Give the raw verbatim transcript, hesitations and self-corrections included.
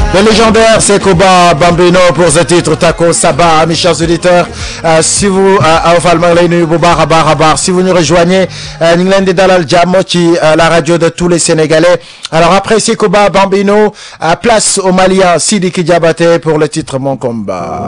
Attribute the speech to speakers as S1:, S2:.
S1: Le légendaire Sekoba Bambino pour ce titre Tako Saba, mes chers auditeurs. Euh, si vous euh, si vous nous rejoignez, euh, ñu ngi leen di dalal jàmm ci euh, la radio de tous les Sénégalais. Alors après Sekoba Bambino, euh, place au Malien Sidiki Diabaté pour le titre Mon Combat.